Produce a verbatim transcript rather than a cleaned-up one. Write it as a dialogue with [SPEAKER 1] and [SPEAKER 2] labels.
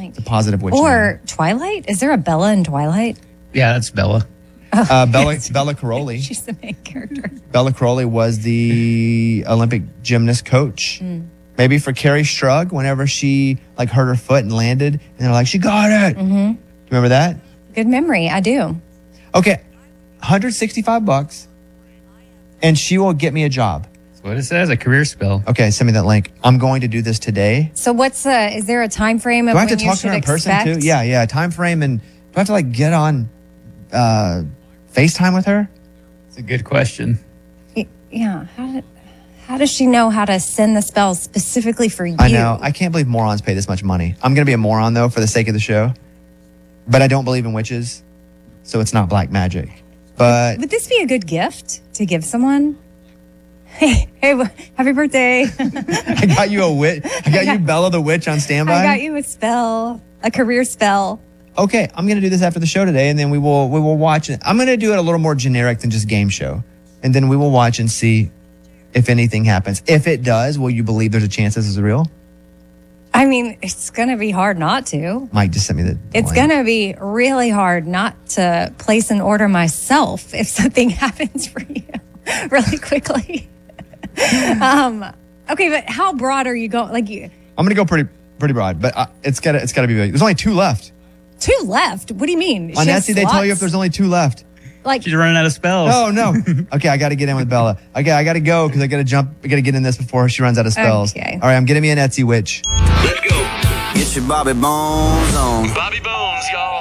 [SPEAKER 1] like
[SPEAKER 2] It's a positive witch
[SPEAKER 1] or
[SPEAKER 2] name.
[SPEAKER 1] Twilight. Is there a Bella in Twilight?
[SPEAKER 3] Yeah, that's Bella.
[SPEAKER 2] Uh, Bella Bella Caroli.
[SPEAKER 1] She's the main character.
[SPEAKER 2] Bella Caroli was the Olympic gymnast coach.
[SPEAKER 1] Mm.
[SPEAKER 2] Maybe for Carrie Strug, whenever she like hurt her foot and landed, and they're like, she got it.
[SPEAKER 1] Mm-hmm.
[SPEAKER 2] Remember that?
[SPEAKER 1] Good memory. I do.
[SPEAKER 2] Okay, one hundred sixty-five bucks, and she will get me a job.
[SPEAKER 3] That's what it says, a career spell.
[SPEAKER 2] Okay, send me that link. I'm going to do this today.
[SPEAKER 1] So what's uh is there a time frame of
[SPEAKER 2] Do I have
[SPEAKER 1] when
[SPEAKER 2] to
[SPEAKER 1] you
[SPEAKER 2] talk to
[SPEAKER 1] should
[SPEAKER 2] her in person
[SPEAKER 1] expect?
[SPEAKER 2] too? Yeah, yeah. Time frame, and do I have to like get on uh, FaceTime with her?
[SPEAKER 3] It's a good question.
[SPEAKER 1] Y- Yeah. How did, how does she know how to send the spells specifically for you?
[SPEAKER 2] I know. I can't believe morons pay this much money. I'm going to be a moron, though, for the sake of the show. But I don't believe in witches, so it's not black magic. But
[SPEAKER 1] Would this be a good gift to give someone? Hey, hey, w- happy birthday.
[SPEAKER 2] I got you a witch. I got you Bella the Witch on standby.
[SPEAKER 1] I got you a spell, a career spell.
[SPEAKER 2] Okay, I'm going to do this after the show today, and then we will we will watch it. I'm going to do it a little more generic than just game show. And then we will watch and see if anything happens. If it does, will you believe there's a chance this is real?
[SPEAKER 1] I mean, it's going to be hard not to.
[SPEAKER 2] Mike just sent me the. the
[SPEAKER 1] It's
[SPEAKER 2] link.
[SPEAKER 1] going to be really hard not to place an order myself if something happens for you really quickly. um, okay, but how broad are you going? Like you,
[SPEAKER 2] I'm going to go pretty pretty broad, but uh, it's got to it's got to be big. There's only two left.
[SPEAKER 1] two left. What do you mean?
[SPEAKER 2] On
[SPEAKER 1] She has
[SPEAKER 2] Etsy, they tell you if
[SPEAKER 1] slots?
[SPEAKER 2] there's only two left.
[SPEAKER 1] like
[SPEAKER 3] She's running out of spells.
[SPEAKER 2] Oh no. Okay, I got to get in with Bella. Okay, I got to go because I got to jump. I got to get in this before she runs out of spells.
[SPEAKER 1] Okay.
[SPEAKER 2] All right, I'm getting me an Etsy witch.
[SPEAKER 4] Let's go. Get your Bobby Bones on.
[SPEAKER 5] Bobby Bones, y'all.